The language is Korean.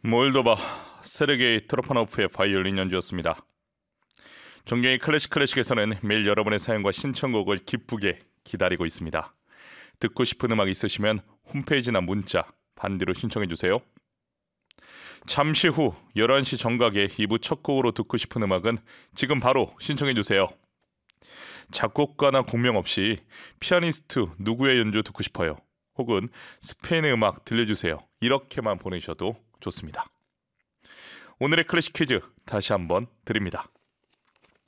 몰도바 세르게이 트로파노프의 바이올린 연주였습니다. 존경의 클래식에서는 매일 여러분의 사연과 신청곡을 기쁘게 기다리고 있습니다. 듣고 싶은 음악 있으시면 홈페이지나 문자 반디로 신청해 주세요. 잠시 후 11시 정각에 2부 첫 곡으로 듣고 싶은 음악은 지금 바로 신청해 주세요. 작곡가나 공명 없이 피아니스트 누구의 연주 듣고 싶어요? 혹은 스페인의 음악 들려주세요. 이렇게만 보내셔도 좋습니다. 오늘의 클래식 퀴즈 다시 한번 드립니다.